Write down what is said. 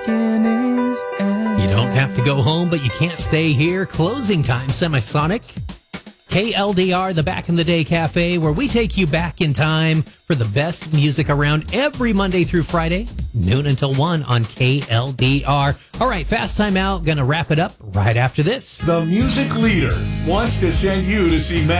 beginnings end. You don't have to go home, but you can't stay here. Closing time, Semisonic. KLDR, the Back in the Day Cafe, where we take you back in time for the best music around every Monday through Friday, noon until 1 on KLDR. All right, fast time out. Going to wrap it up right after this. The music leader wants to send you to see